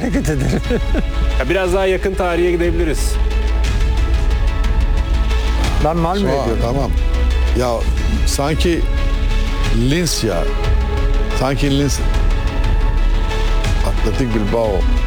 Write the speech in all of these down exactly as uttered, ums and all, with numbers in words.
hareket ederim. Ya biraz daha yakın tarihe gidebiliriz. Ben Malmö'ye Aa, diyorum. tamam. Ya sanki Linz ya. Sanki Linz. Atletik Bilbao.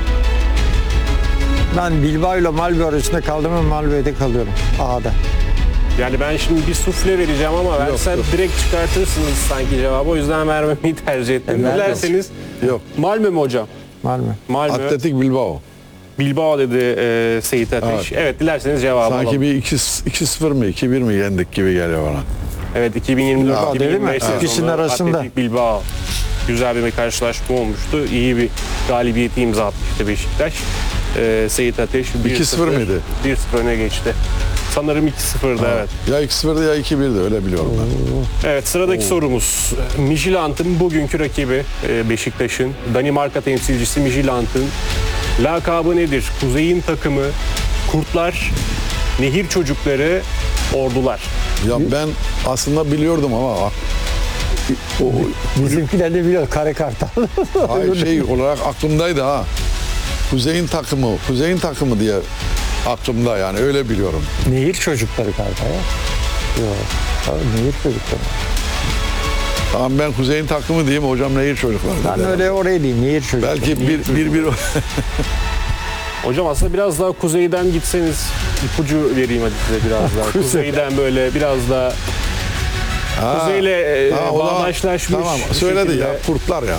Ben Bilbao ile Malmö arasında kaldım ama Malmö'de kalıyorum. A'da. Yani ben şimdi bir sufle vereceğim ama ben Yok, sen yok. direkt çıkartırsınız sanki cevabı. O yüzden vermemeyi tercih ettim. E, ver Dilerseniz Yok. Malmö mü hocam? Malmö. Malmö. Atletik Bilbao. Bilbao dedi e, Seyit Ateş. Evet. Evet. dilerseniz cevabı Sanki alalım. bir iki sıfır mı iki bir mi yendik gibi geliyor bana. Evet iki bin yirmi dört Bilbao iki bin yirmi beş değil mi? sezonu İkisinin arasında. Atletik Bilbao. Güzel bir karşılaşma olmuştu. İyi bir galibiyeti imza atmıştı Beşiktaş. E, Seyit Ateş iki sıfır mıydı? bir sıfır öne geçti. Sanırım iki sıfırdı evet. Ya iki sıfırdı ya iki birdi öyle biliyorum ben. Evet sıradaki sorumuz. Midtjylland'ın bugünkü rakibi e, Beşiktaş'ın Danimarka temsilcisi Midtjylland'ın lakabı nedir? Kuzey'in takımı, Kurtlar, Nehir Çocukları, Ordular. Ya ben aslında biliyordum ama o, Bizimkiler de biliyor kare kartal. hayır, şey olarak aklımdaydı ha. Kuzey'in takımı, Kuzey'in takımı diye aklımda yani öyle biliyorum. Nehir çocukları galiba ya. Yok. Tabii Nehir çocukları. Tamam ben Kuzey'in takımı diyeyim hocam nehir çocuklar. Ben dedi. öyle oraya diyeyim. Nehir çocukları. Belki bir bir, bir Hocam aslında biraz daha kuzeyden gitseniz ipucu vereyim hadi size biraz daha. Kuzeyden böyle biraz daha Ha, kuzeyle e, ha, o zaman- bağdaşlaşmış. Tamam bir söyledi şekilde. ya kurtlar ya.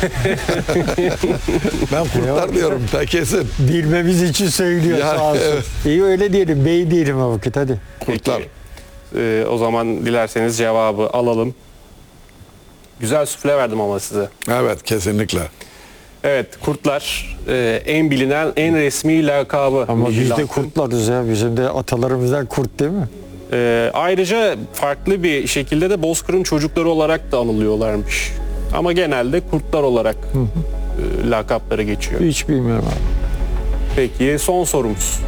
Ben kurtlar diyorum ta kesin. Bilmemiz için söylüyor Yani, sağ olsun. evet. İyi öyle diyelim. Bey diyelim o vakit hadi. Kurtlar. Peki. Ee, o zaman dilerseniz cevabı alalım. Güzel sufle verdim ama size. Evet kesinlikle. Evet kurtlar e, en bilinen en resmi lakabı. Ama biz de Midtjylland'ın. kurtlarız ya. Bizim de atalarımızdan kurt değil mi? E, ayrıca farklı bir şekilde de Bozkır'ın çocukları olarak da anılıyorlarmış. Ama genelde kurtlar olarak e, lakapları geçiyor. Hiç bilmiyorum abi. Peki son sorumuz.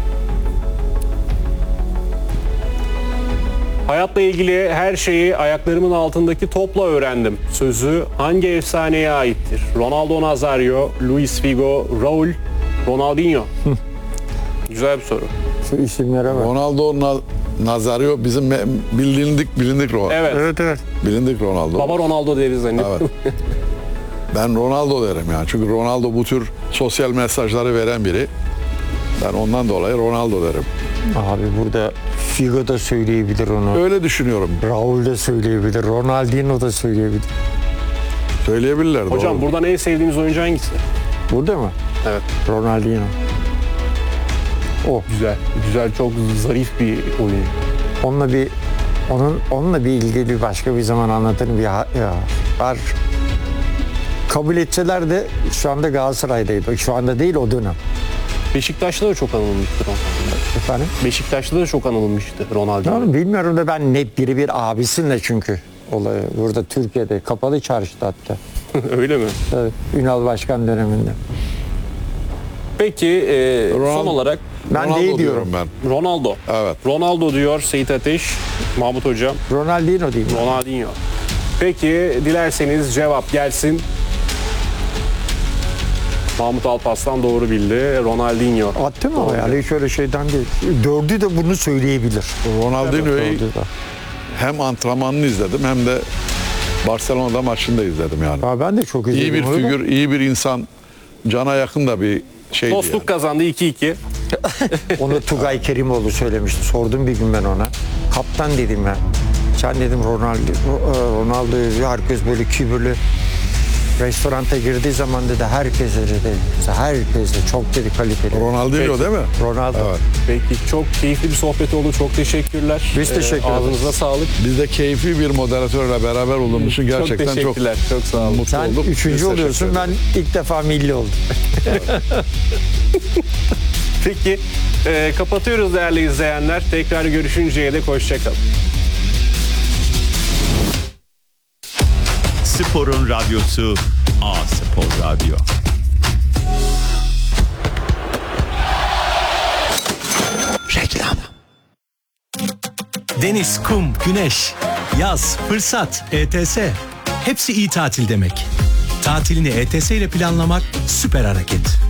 Hayatla ilgili her şeyi ayaklarımın altındaki topla öğrendim. Sözü hangi efsaneye aittir? Ronaldo Nazario, Luis Figo, Raul, Ronaldinho. Güzel bir soru. Şu isimlere bak. Ronaldo Na- Nazario bizim me- bilindik bilindik Ronaldo. Evet. Evet evet. Bilindik Ronaldo. Baba Ronaldo deriz hani. Evet. Ben Ronaldo derim yani. Çünkü Ronaldo bu tür sosyal mesajları veren biri. Ben ondan dolayı Ronaldo derim. Abi burada Figo da söyleyebilir onu. Öyle düşünüyorum. Raul da söyleyebilir. Ronaldinho da söyleyebilir. Söyleyebilirler. Hocam doğru. buradan en sevdiğiniz oyuncu hangisi? Burada mı? Evet. Ronaldinho. O. Güzel. Güzel, çok zarif bir oyuncu. Onunla bir onun onunla bir ilgili başka bir zaman anlatırım bir ha- ya, var. Kabul etseler de şu anda Galatasaray'daydı. Şu anda değil o dönem. Beşiktaş'ta da çok anılmıştı Ronaldo. Efendim? Beşiktaş'ta da çok anılmıştı Ronaldo. Yani bilmiyorum da ben net birebir abisinle çünkü olayı burada Türkiye'de kapalı çarşıda hatta. Öyle mi? Evet, Ünal Başkan döneminde. Peki e, son Ronaldo- olarak Ben Ronaldo değil diyorum. ben. Ronaldo. Evet. Ronaldo diyor Seyit Ateş, Mahmut Hocam. Ronaldinho diyeyim. Ronaldinho. Peki dilerseniz cevap gelsin. Hem Alparslan doğru bildi. Ronaldinho. Attı mı o yani hiç öyle şeyden değil. Dördü de bunu söyleyebilir. Ronaldinho'yu Dördü de. hem antrenmanını izledim hem de Barcelona'da maçını da izledim yani. Ha, ben de çok izledim. İyi bir onu da. figür, iyi bir insan, cana yakın da bir şeydi Dostluk yani. kazandı iki iki. Onu Tugay Kerimoğlu söylemişti. Sordum bir gün ben ona. Kaptan dedim ya. Sen dedim Ronaldo, Ronaldo'yu herkes böyle kibirli. Restoranta girdiği zaman dedi herkese dedi. Herkese çok dedi kaliteli. Ronaldinho Peki. değil mi? Ronaldo. Evet. Peki çok keyifli bir sohbet oldu. Çok teşekkürler. Biz teşekkür ederiz. Ağzınıza sağlık. Biz de keyifli bir moderatörle beraber olduğumuz için gerçekten çok çok, teşekkürler. Çok, sağ olun. mutlu Sen olduk. Biz üçüncü teşekkür oluyorsun. Ben ederiz. ilk defa milli oldum. Peki e, kapatıyoruz değerli izleyenler. Tekrar görüşünceye dek hoşçakalın. Sporun radyosu A Spor Radyo. Reklam. Deniz, kum, güneş, yaz, fırsat, E T S. Hepsi iyi tatil demek. Tatilini E T S ile planlamak süper hareket.